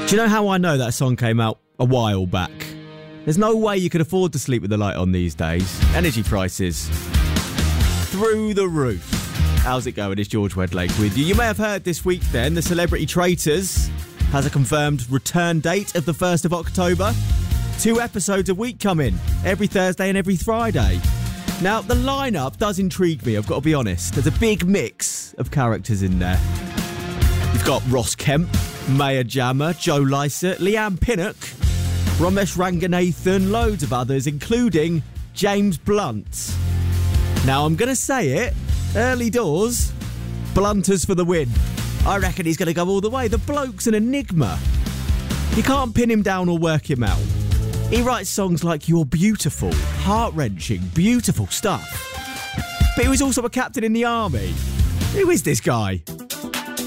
Do you know how I know that song came out a while back? There's no way you could afford to sleep with the light on these days. Energy prices through the roof. How's it going? It's George Wedlake with you. You may have heard this week then, the Celebrity Traitors has a confirmed return date of the 1st of October. 2 episodes a week coming, every Thursday and every Friday. Now, the lineup does intrigue me, I've got to be honest. There's a big mix of characters in there. You've got Ross Kemp, Maya Jama, Joe Lycett, Leanne Pinnock, Ramesh Ranganathan, loads of others, including James Blunt. Now, I'm going to say it, early doors, Blunters for the win. I reckon he's going to go all the way. The bloke's an enigma. You can't pin him down or work him out. He writes songs like You're Beautiful, heart-wrenching, beautiful stuff. But he was also a captain in the army. Who is this guy?